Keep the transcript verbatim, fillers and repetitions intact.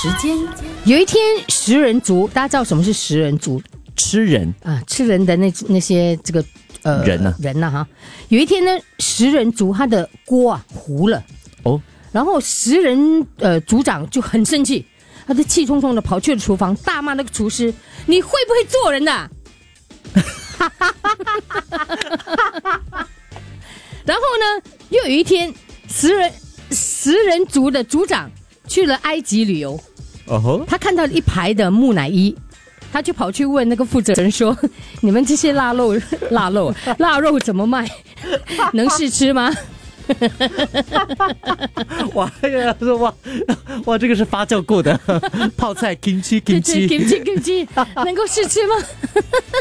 时间。有一天，食人族，大家知道什么是食人族？ 吃人啊，吃人的那那些这个呃人呢、啊？ 人呐、啊、哈。有一天呢，食人族他的锅啊糊了哦， 然后食人呃族长就很生气，他就气冲冲的跑去了厨房，大骂那个厨师：“你会不会做人的、啊？”然后呢，又有一天，食人食人族的族长去了埃及旅游， 哦， 他看到了一排的木乃伊，他就跑去问那个负责人说：“你们这些腊肉、腊肉、腊肉怎么卖？能试吃吗？” 哇呀，哇哇，这个是发酵过的泡菜 kimchi kimchi kimchi kimchi 能够试吃吗？